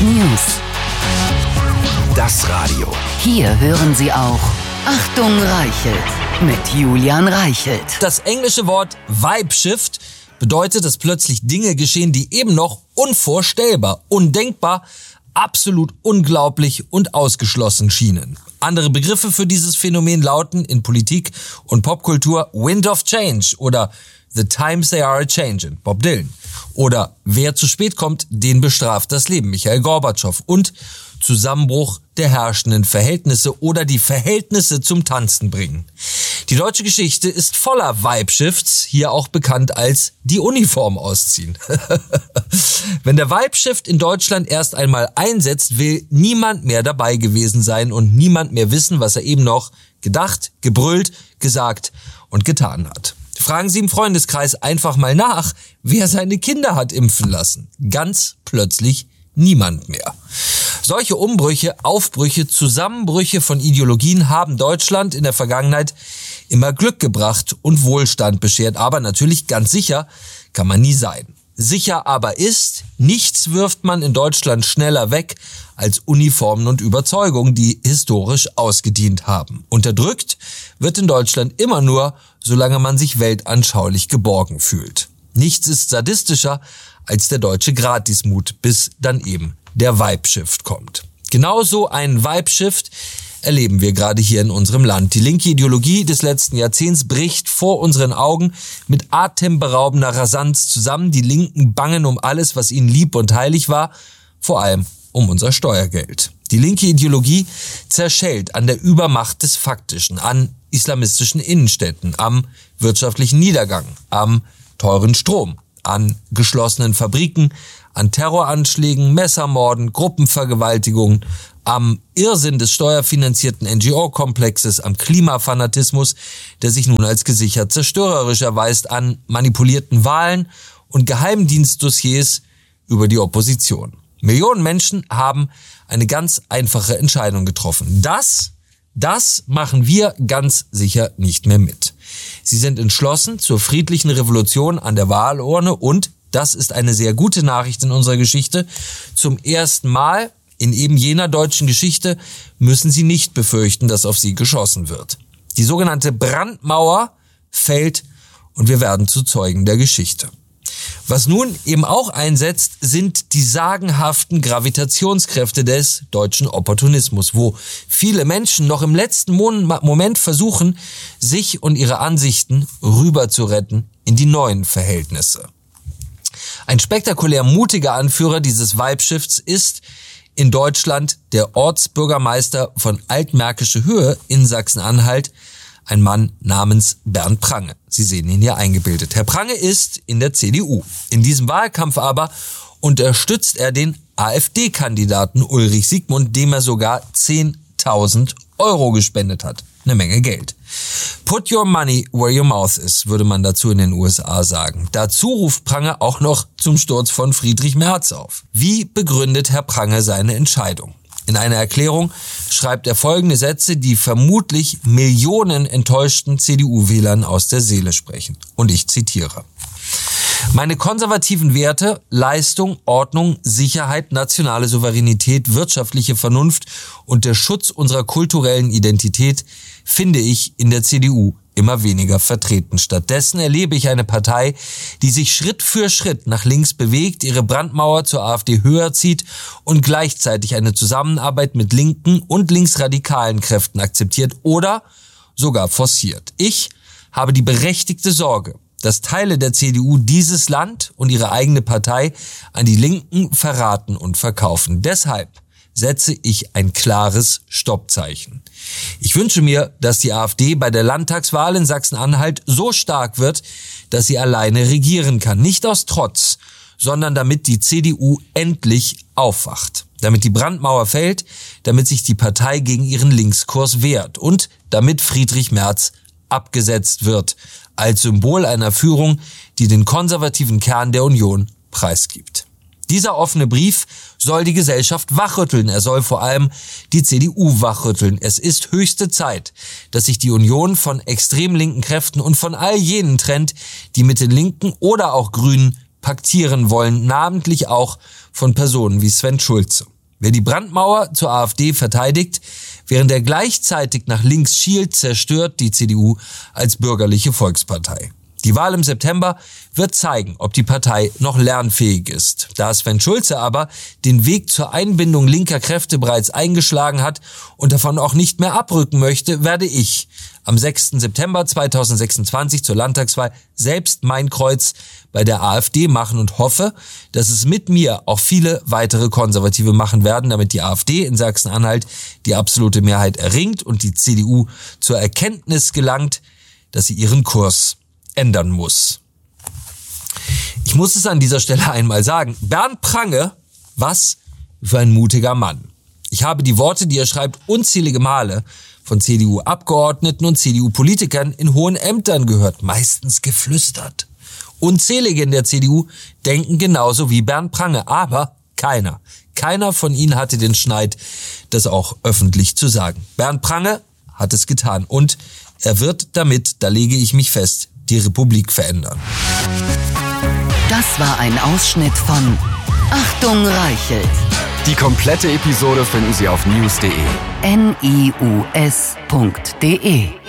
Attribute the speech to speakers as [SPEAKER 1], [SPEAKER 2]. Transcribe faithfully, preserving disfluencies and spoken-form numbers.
[SPEAKER 1] News.
[SPEAKER 2] Das Radio.
[SPEAKER 1] Hier hören Sie auch Achtung Reichelt mit Julian Reichelt.
[SPEAKER 3] Das englische Wort Vibe-Shift bedeutet, dass plötzlich Dinge geschehen, die eben noch unvorstellbar, undenkbar, absolut unglaublich und ausgeschlossen schienen. Andere Begriffe für dieses Phänomen lauten in Politik und Popkultur Wind of Change oder The Times They Are a-Changin', Bob Dylan. Oder wer zu spät kommt, den bestraft das Leben, Michail Gorbatschow. Und Zusammenbruch der herrschenden Verhältnisse oder die Verhältnisse zum Tanzen bringen. Die deutsche Geschichte ist voller Vibe-Shifts, hier auch bekannt als die Uniform ausziehen. Wenn der Vibe-Shift in Deutschland erst einmal einsetzt, will niemand mehr dabei gewesen sein und niemand mehr wissen, was er eben noch gedacht, gebrüllt, gesagt und getan hat. Fragen Sie im Freundeskreis einfach mal nach, wer seine Kinder hat impfen lassen. Ganz plötzlich niemand mehr. Solche Umbrüche, Aufbrüche, Zusammenbrüche von Ideologien haben Deutschland in der Vergangenheit immer Glück gebracht und Wohlstand beschert. Aber natürlich ganz sicher kann man nie sein. Sicher aber ist, nichts wirft man in Deutschland schneller weg als Uniformen und Überzeugungen, die historisch ausgedient haben. Unterdrückt wird in Deutschland immer nur, solange man sich weltanschaulich geborgen fühlt. Nichts ist sadistischer als der deutsche Gratismut, bis dann eben der Vibe-Shift kommt. Genauso einen Vibe-Shift erleben wir gerade hier in unserem Land. Die linke Ideologie des letzten Jahrzehnts bricht vor unseren Augen mit atemberaubender Rasanz zusammen. Die Linken bangen um alles, was ihnen lieb und heilig war, vor allem um unser Steuergeld. Die linke Ideologie zerschellt an der Übermacht des Faktischen, an islamistischen Innenstädten, am wirtschaftlichen Niedergang, am teuren Strom, an geschlossenen Fabriken, an Terroranschlägen, Messermorden, Gruppenvergewaltigungen, am Irrsinn des steuerfinanzierten N G O-Komplexes, am Klimafanatismus, der sich nun als gesichert zerstörerisch erweist, an manipulierten Wahlen und Geheimdienstdossiers über die Opposition. Millionen Menschen haben eine ganz einfache Entscheidung getroffen. Das, das machen wir ganz sicher nicht mehr mit. Sie sind entschlossen zur friedlichen Revolution an der Wahlurne und, das ist eine sehr gute Nachricht in unserer Geschichte, zum ersten Mal in eben jener deutschen Geschichte müssen sie nicht befürchten, dass auf sie geschossen wird. Die sogenannte Brandmauer fällt und wir werden zu Zeugen der Geschichte. Was nun eben auch einsetzt, sind die sagenhaften Gravitationskräfte des deutschen Opportunismus, wo viele Menschen noch im letzten Moment versuchen, sich und ihre Ansichten rüber zu retten in die neuen Verhältnisse. Ein spektakulär mutiger Anführer dieses Vibe-Shifts ist in Deutschland der Ortsbürgermeister von Altmärkische Höhe in Sachsen-Anhalt, ein Mann namens Bernd Prange. Sie sehen ihn hier eingebildet. Herr Prange ist in der C D U. In diesem Wahlkampf aber unterstützt er den AfD-Kandidaten Ulrich Siegmund, dem er sogar zehntausend Euro gespendet hat. Eine Menge Geld. Put your money where your mouth is, würde man dazu in den U S A sagen. Dazu ruft Prange auch noch zum Sturz von Friedrich Merz auf. Wie begründet Herr Prange seine Entscheidung? In einer Erklärung schreibt er folgende Sätze, die vermutlich Millionen enttäuschten C D U-Wählern aus der Seele sprechen. Und ich zitiere. Meine konservativen Werte, Leistung, Ordnung, Sicherheit, nationale Souveränität, wirtschaftliche Vernunft und der Schutz unserer kulturellen Identität finde ich in der C D U immer weniger vertreten. Stattdessen erlebe ich eine Partei, die sich Schritt für Schritt nach links bewegt, ihre Brandmauer zur AfD höher zieht und gleichzeitig eine Zusammenarbeit mit linken und linksradikalen Kräften akzeptiert oder sogar forciert. Ich habe die berechtigte Sorge, dass Teile der C D U dieses Land und ihre eigene Partei an die Linken verraten und verkaufen. Deshalb setze ich ein klares Stoppzeichen. Ich wünsche mir, dass die AfD bei der Landtagswahl in Sachsen-Anhalt so stark wird, dass sie alleine regieren kann. Nicht aus Trotz, sondern damit die C D U endlich aufwacht. Damit die Brandmauer fällt, damit sich die Partei gegen ihren Linkskurs wehrt und damit Friedrich Merz abgesetzt wird, als Symbol einer Führung, die den konservativen Kern der Union preisgibt. Dieser offene Brief soll die Gesellschaft wachrütteln. Er soll vor allem die C D U wachrütteln. Es ist höchste Zeit, dass sich die Union von extrem linken Kräften und von all jenen trennt, die mit den Linken oder auch Grünen paktieren wollen, namentlich auch von Personen wie Sven Schulze. Wer die Brandmauer zur AfD verteidigt, während er gleichzeitig nach links schielt, zerstört die C D U als bürgerliche Volkspartei. Die Wahl im September wird zeigen, ob die Partei noch lernfähig ist. Da Sven Schulze aber den Weg zur Einbindung linker Kräfte bereits eingeschlagen hat und davon auch nicht mehr abrücken möchte, werde ich am sechsten September zweitausendsechsundzwanzig zur Landtagswahl selbst mein Kreuz bei der AfD machen und hoffe, dass es mit mir auch viele weitere Konservative machen werden, damit die AfD in Sachsen-Anhalt die absolute Mehrheit erringt und die C D U zur Erkenntnis gelangt, dass sie ihren Kurs ändern muss. Ich muss es an dieser Stelle einmal sagen. Bernd Prange, was für ein mutiger Mann. Ich habe die Worte, die er schreibt, unzählige Male von C D U-Abgeordneten und C D U-Politikern in hohen Ämtern gehört, meistens geflüstert. Unzählige in der C D U denken genauso wie Bernd Prange, aber keiner, keiner von ihnen hatte den Schneid, das auch öffentlich zu sagen. Bernd Prange hat es getan und er wird damit, da lege ich mich fest, die Republik verändern.
[SPEAKER 1] Das war ein Ausschnitt von Achtung Reichelt.
[SPEAKER 2] Die komplette Episode finden Sie auf news punkt de.
[SPEAKER 1] N I U S punkt de